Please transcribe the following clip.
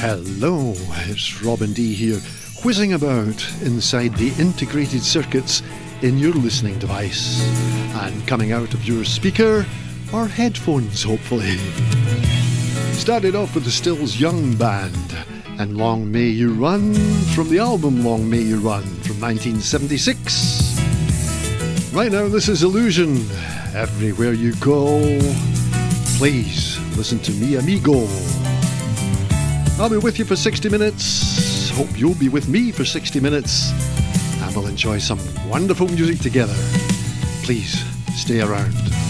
Hello, it's Robin D here, whizzing about inside the integrated circuits in your listening device and coming out of your speaker or headphones, hopefully. Started off with the Stills Young Band and Long May You Run from the album Long May You Run from 1976. Right now, this is Illusion. Everywhere you go, please listen to me, amigo. I'll be with you for 60 minutes. Hope you'll be with me for 60 minutes. And we'll enjoy some wonderful music together. Please stay around.